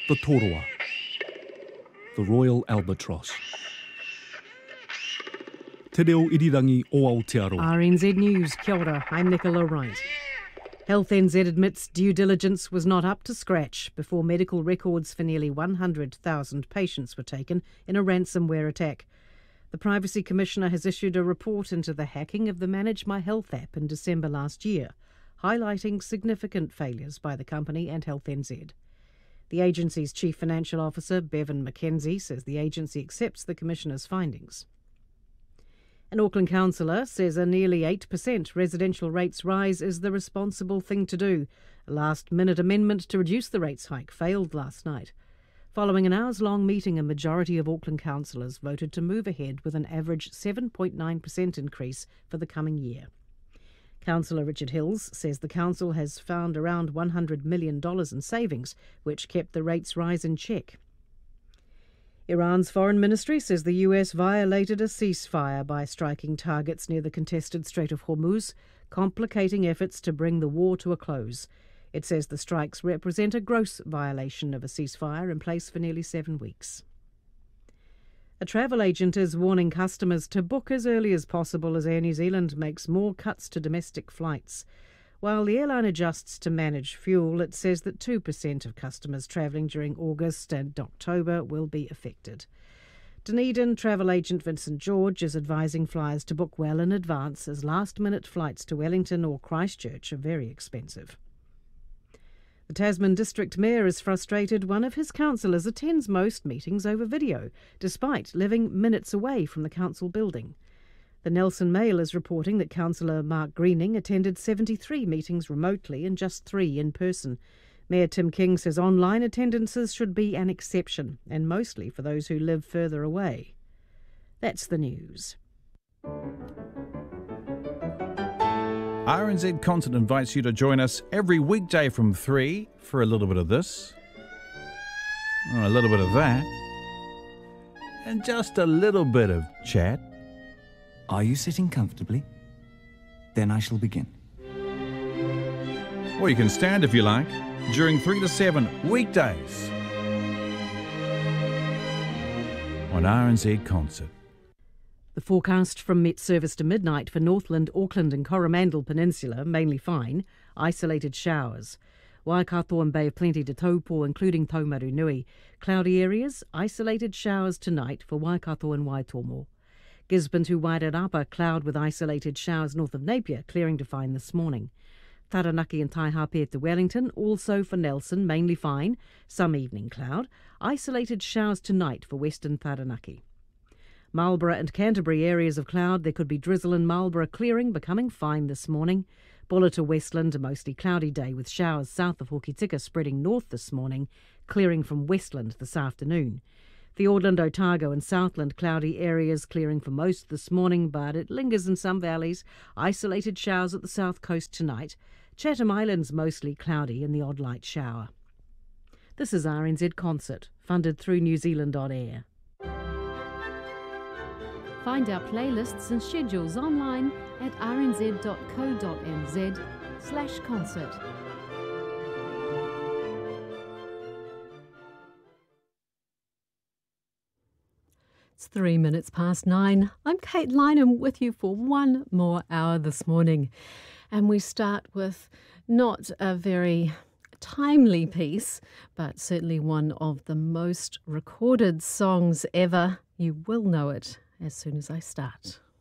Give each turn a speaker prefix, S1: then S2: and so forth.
S1: the Toroa, the Royal Albatross. Te reo irirangi o Aotearoa.
S2: RNZ News, kia ora, I'm Nicola Wright. Health NZ admits due diligence was not up to scratch before medical records for nearly 100,000 patients were taken in a ransomware attack. The Privacy Commissioner has issued a report into the hacking of the Manage My Health app in December last year, highlighting significant failures by the company and Health NZ. The agency's Chief Financial Officer, Bevan McKenzie, says the agency accepts the Commissioner's findings. An Auckland councillor says a nearly 8% residential rates rise is the responsible thing to do. A last-minute amendment to reduce the rates hike failed last night. Following an hours-long meeting, a majority of Auckland councillors voted to move ahead with an average 7.9% increase for the coming year. Councillor Richard Hills says the council has found around $100 million in savings, which kept the rates rise in check. Iran's foreign ministry says the US violated a ceasefire by striking targets near the contested Strait of Hormuz, complicating efforts to bring the war to a close. It says the strikes represent a gross violation of a ceasefire in place for nearly 7 weeks. A travel agent is warning customers to book as early as possible as Air New Zealand makes more cuts to domestic flights. While the airline adjusts to manage fuel, it says that 2% of customers travelling during August and October will be affected. Dunedin travel agent Vincent George is advising flyers to book well in advance as last-minute flights to Wellington or Christchurch are very expensive. The Tasman District Mayor is frustrated one of his councillors attends most meetings over video, despite living minutes away from the council building. The Nelson Mail is reporting that Councillor Mark Greening attended 73 meetings remotely and just 3 in person. Mayor Tim King says online attendances should be an exception, and mostly for those who live further away. That's the news.
S3: RNZ Concert invites you to join us every weekday from 3 for a little bit of this, a little bit of that, and just a little bit of chat.
S4: Are you sitting comfortably? Then I shall begin.
S3: Or you can stand if you like, during 3 to 7 weekdays on RNZ Concert.
S2: The forecast from Met Service to midnight for Northland, Auckland and Coromandel Peninsula, mainly fine, isolated showers. Waikato and Bay of Plenty to Taupo, including Taumaru Nui. Cloudy areas, isolated showers tonight for Waikato and Waitomo. Gisborne to Wairarapa, cloud with isolated showers north of Napier, clearing to fine this morning. Taranaki and Taihape to Wellington, also for Nelson, mainly fine, some evening cloud. Isolated showers tonight for western Taranaki. Marlborough and Canterbury areas of cloud. There could be drizzle in Marlborough, clearing, becoming fine this morning. Buller to Westland, a mostly cloudy day with showers south of Hokitika spreading north this morning, clearing from Westland this afternoon. Fiordland, Otago and Southland cloudy areas, clearing for most this morning, but it lingers in some valleys. Isolated showers at the south coast tonight. Chatham Islands mostly cloudy and the odd light shower. This is RNZ Concert, funded through New Zealand On Air.
S5: Find our playlists and schedules online at rnz.co.nz/concert. It's 3 minutes past 9. I'm Kate Lynham with you for one more hour this morning. And we start with not a very timely piece, but certainly one of the most recorded songs ever. You will know it as soon as I start.